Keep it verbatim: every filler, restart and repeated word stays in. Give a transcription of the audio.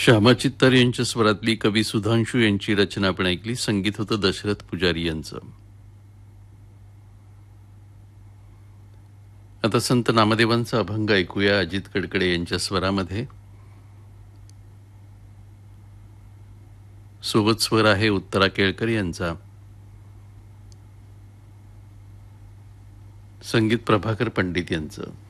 श्यामा चित्तर यांच्या स्वरातली कवी सुधांशू यांची रचना आपण ऐकली. संगीत होतं दशरथ पुजारी यांचं. आता संत नामदेवांचा अभंग ऐकूया अजित कडकडे यांच्या स्वरामध्ये. सोबत स्वर आहे उत्तरा केळकर यांचा. संगीत प्रभाकर पंडित यांचं.